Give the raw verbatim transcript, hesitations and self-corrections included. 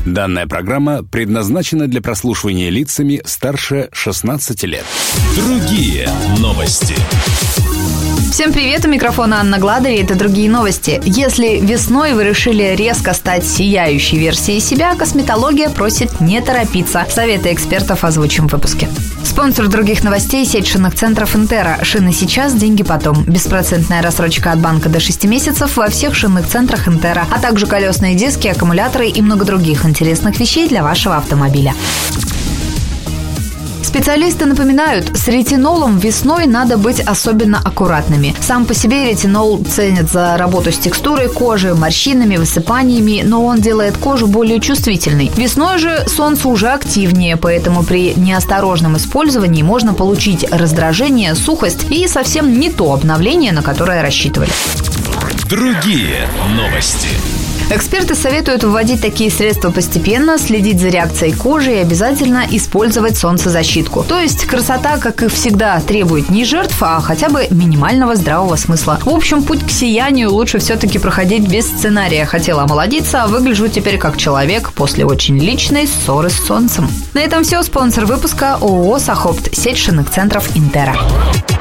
Данная программа предназначена для прослушивания лицами старше шестнадцати лет. Другие новости. Всем привет, у микрофона Анна Гладова, и это «Другие новости». Если весной вы решили резко стать сияющей версией себя, косметология просит не торопиться. Советы экспертов озвучим в выпуске. Спонсор «Других новостей» – сеть шинных центров «Интерра». Шины сейчас, деньги потом. Беспроцентная рассрочка от банка до шести месяцев во всех шинных центрах «Интерра», а также колесные диски, аккумуляторы и много других интересных вещей для вашего автомобиля. Специалисты напоминают, с ретинолом весной надо быть особенно аккуратными. Сам по себе ретинол ценят за работу с текстурой кожи, морщинами, высыпаниями, но он делает кожу более чувствительной. Весной же солнце уже активнее, поэтому при неосторожном использовании можно получить раздражение, сухость и совсем не то обновление, на которое рассчитывали. Другие новости. Эксперты советуют вводить такие средства постепенно, следить за реакцией кожи и обязательно использовать солнцезащитку. То есть красота, как и всегда, требует не жертв, а хотя бы минимального здравого смысла. В общем, путь к сиянию лучше все-таки проходить без сценария. Хотела омолодиться, а выгляжу теперь как человек после очень личной ссоры с солнцем. На этом все. Спонсор выпуска ООО «Сахопт», сеть шинных центров «Интерра».